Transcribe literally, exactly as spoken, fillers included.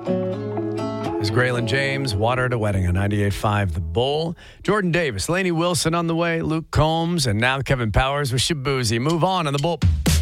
There's Graylin James, Water at a Wedding on ninety-eight point five The Bull. Jordan Davis, Lainey Wilson on the way, Luke Combs, and now Kevin Powers with Shabuzi. Move on on The Bull.